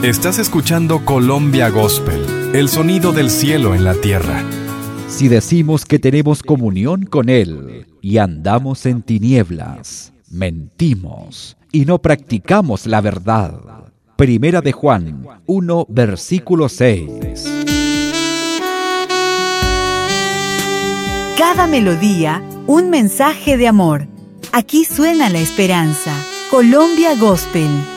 Estás escuchando Colombia Gospel, el sonido del cielo en la tierra. Si decimos que tenemos comunión con Él y andamos en tinieblas, mentimos y no practicamos la verdad. Primera de Juan 1, versículo 6. Cada melodía, un mensaje de amor. Aquí suena la esperanza. Colombia Gospel.